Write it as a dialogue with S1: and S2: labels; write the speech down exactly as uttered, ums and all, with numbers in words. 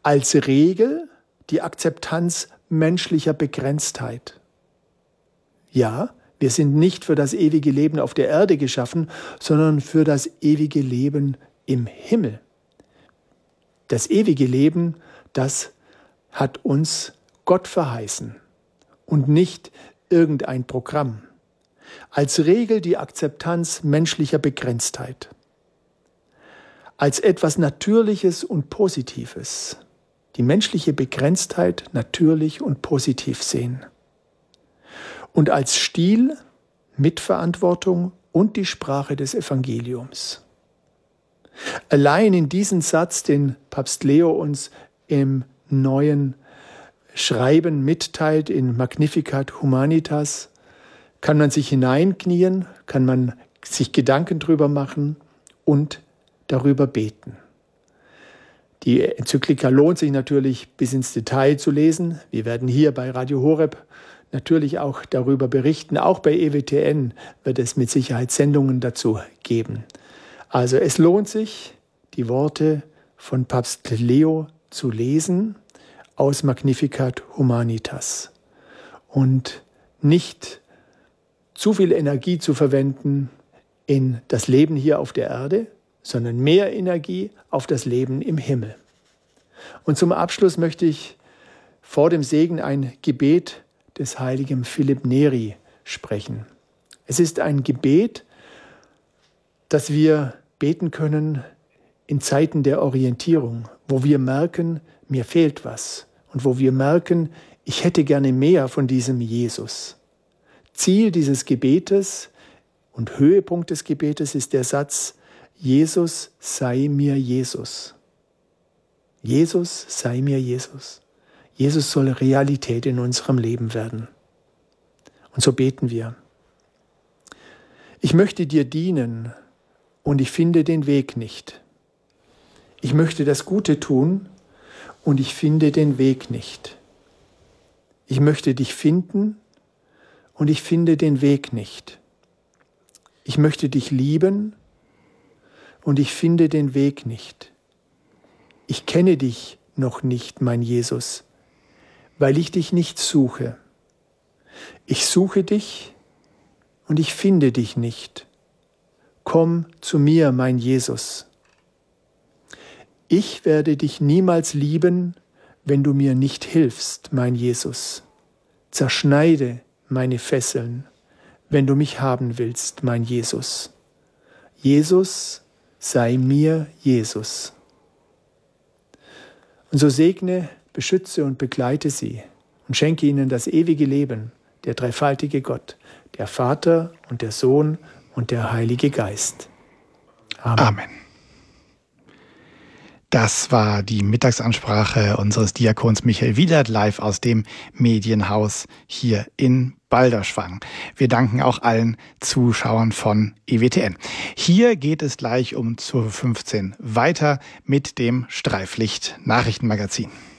S1: Als Regel die Akzeptanz menschlicher Begrenztheit. Ja, wir sind nicht für das ewige Leben auf der Erde geschaffen, sondern für das ewige Leben im Himmel. Das ewige Leben, das hat uns Gott verheißen und nicht irgendein Programm. Als Regel die Akzeptanz menschlicher Begrenztheit. Als etwas Natürliches und Positives. Die menschliche Begrenztheit natürlich und positiv sehen. Und als Stil, Mitverantwortung und die Sprache des Evangeliums. Allein in diesen Satz, den Papst Leo uns im neuen Schreiben mitteilt, in Magnificat Humanitas, kann man sich hineinknien, kann man sich Gedanken drüber machen und darüber beten. Die Enzyklika lohnt sich natürlich bis ins Detail zu lesen. Wir werden hier bei Radio Horeb natürlich auch darüber berichten. Auch bei E W T N wird es mit Sicherheit Sendungen dazu geben. Also es lohnt sich, die Worte von Papst Leo zu lesen aus Magnificat Humanitas und nicht zu viel Energie zu verwenden in das Leben hier auf der Erde, sondern mehr Energie auf das Leben im Himmel. Und zum Abschluss möchte ich vor dem Segen ein Gebet des heiligen Philipp Neri sprechen. Es ist ein Gebet, das wir beten können in Zeiten der Orientierung, wo wir merken, mir fehlt was und wo wir merken, ich hätte gerne mehr von diesem Jesus. Ziel dieses Gebetes und Höhepunkt des Gebetes ist der Satz, Jesus sei mir Jesus. Jesus sei mir Jesus. Jesus soll Realität in unserem Leben werden. Und so beten wir. Ich möchte dir dienen und ich finde den Weg nicht. Ich möchte das Gute tun und ich finde den Weg nicht. Ich möchte dich finden und ich finde den Weg nicht. Ich möchte dich lieben und ich finde den Weg nicht. Ich kenne dich noch nicht, mein Jesus, weil ich dich nicht suche. Ich suche dich und ich finde dich nicht. Komm zu mir, mein Jesus. Ich werde dich niemals lieben, wenn du mir nicht hilfst, mein Jesus. Zerschneide meine Fesseln, wenn du mich haben willst, mein Jesus. Jesus, sei mir Jesus. Und so segne, beschütze und begleite sie und schenke ihnen das ewige Leben, der dreifaltige Gott, der Vater und der Sohn und der Heilige Geist. Amen.
S2: Amen. Das war die Mittagsansprache unseres Diakons Michael Wielert live aus dem Medienhaus hier in Balderschwang. Wir danken auch allen Zuschauern von E W T N. Hier geht es gleich um zwölf Uhr fünfzehn weiter mit dem Streiflicht Nachrichtenmagazin.